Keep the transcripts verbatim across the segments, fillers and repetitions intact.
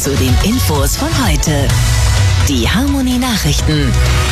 zu den Infos von heute. Die Harmony Nachrichten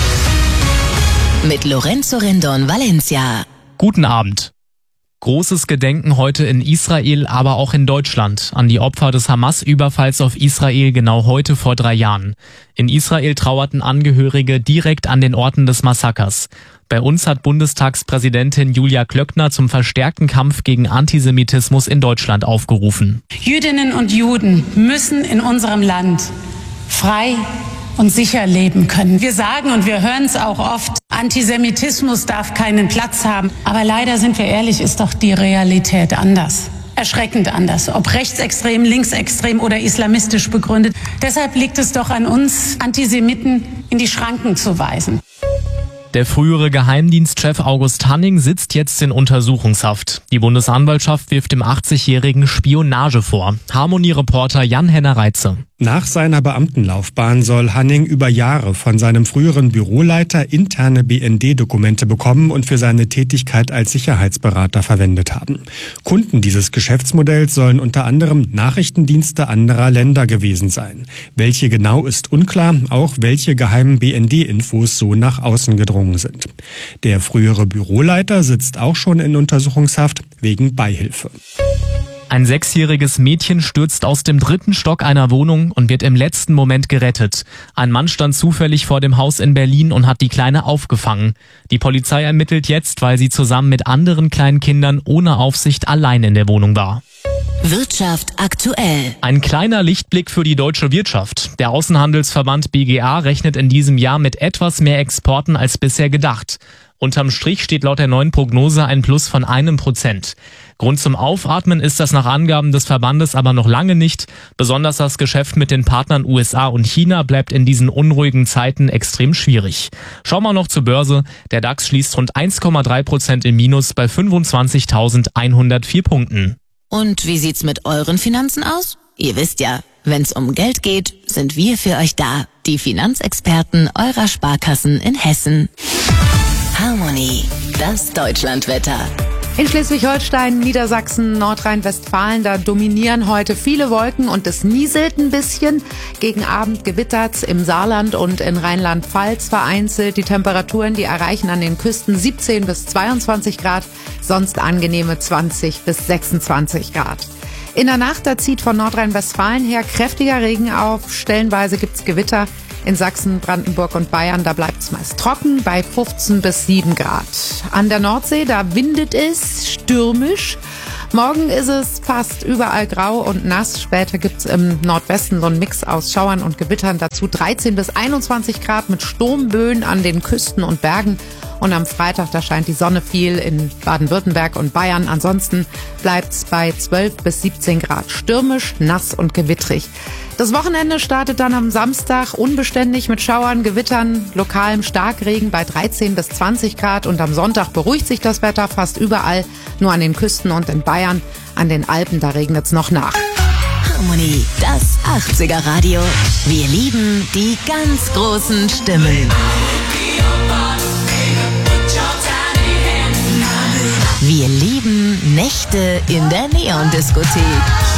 mit Lorenzo Rendon Valencia. Guten Abend. Großes Gedenken heute in Israel, aber auch in Deutschland an die Opfer des Hamas-Überfalls auf Israel genau heute vor drei Jahren. In Israel trauerten Angehörige direkt an den Orten des Massakers. Bei uns hat Bundestagspräsidentin Julia Klöckner zum verstärkten Kampf gegen Antisemitismus in Deutschland aufgerufen. Jüdinnen und Juden müssen in unserem Land frei und sicher leben können. Wir sagen und wir hören es auch oft, Antisemitismus darf keinen Platz haben. Aber leider, sind wir ehrlich, ist doch die Realität anders. Erschreckend anders, ob rechtsextrem, linksextrem oder islamistisch begründet. Deshalb liegt es doch an uns, Antisemiten in die Schranken zu weisen. Der frühere Geheimdienstchef August Hanning sitzt jetzt in Untersuchungshaft. Die Bundesanwaltschaft wirft dem achtzigjährigen Spionage vor. Harmony-Reporter Jan-Henner Reitze. Nach seiner Beamtenlaufbahn soll Hanning über Jahre von seinem früheren Büroleiter interne B N D-Dokumente bekommen und für seine Tätigkeit als Sicherheitsberater verwendet haben. Kunden dieses Geschäftsmodells sollen unter anderem Nachrichtendienste anderer Länder gewesen sein. Welche genau ist unklar, auch welche geheimen B N D-Infos so nach außen gedrungen sind. Der frühere Büroleiter sitzt auch schon in Untersuchungshaft wegen Beihilfe. Ein sechsjähriges Mädchen stürzt aus dem dritten Stock einer Wohnung und wird im letzten Moment gerettet. Ein Mann stand zufällig vor dem Haus in Berlin und hat die Kleine aufgefangen. Die Polizei ermittelt jetzt, weil sie zusammen mit anderen kleinen Kindern ohne Aufsicht allein in der Wohnung war. Wirtschaft aktuell. Ein kleiner Lichtblick für die deutsche Wirtschaft. Der Außenhandelsverband B G A rechnet in diesem Jahr mit etwas mehr Exporten als bisher gedacht. Unterm Strich steht laut der neuen Prognose ein Plus von einem Prozent. Grund zum Aufatmen ist das nach Angaben des Verbandes aber noch lange nicht. Besonders das Geschäft mit den Partnern U S A und China bleibt in diesen unruhigen Zeiten extrem schwierig. Schauen wir noch zur Börse. Der DAX schließt rund eins Komma drei Prozent im Minus bei fünfundzwanzigtausendeinhundertvier Punkten. Und wie sieht's mit euren Finanzen aus? Ihr wisst ja, wenn's um Geld geht, sind wir für euch da. Die Finanzexperten eurer Sparkassen in Hessen. Harmony, das Deutschlandwetter. In Schleswig-Holstein, Niedersachsen, Nordrhein-Westfalen, da dominieren heute viele Wolken und es nieselt ein bisschen. Gegen Abend gewittert's im Saarland und in Rheinland-Pfalz vereinzelt. Die Temperaturen, die erreichen an den Küsten siebzehn bis zweiundzwanzig Grad, sonst angenehme zwanzig bis sechsundzwanzig Grad. In der Nacht, da zieht von Nordrhein-Westfalen her kräftiger Regen auf. Stellenweise gibt's Gewitter. In Sachsen, Brandenburg und Bayern, da bleibt's meist trocken bei fünfzehn bis sieben Grad. An der Nordsee, da windet es stürmisch. Morgen ist es fast überall grau und nass. Später gibt's im Nordwesten so einen Mix aus Schauern und Gewittern. Dazu dreizehn bis einundzwanzig Grad mit Sturmböen an den Küsten und Bergen. Und am Freitag, da scheint die Sonne viel in Baden-Württemberg und Bayern. Ansonsten bleibt's bei zwölf bis siebzehn Grad. Stürmisch, nass und gewittrig. Das Wochenende startet dann am Samstag unbeständig mit Schauern, Gewittern, lokalem Starkregen bei dreizehn bis zwanzig Grad. Und am Sonntag beruhigt sich das Wetter fast überall, nur an den Küsten und in Bayern. An den Alpen, da regnet's noch nach. Harmony, das achtziger Radio. Wir lieben die ganz großen Stimmen. Wir lieben Nächte in der Neon-Diskothek.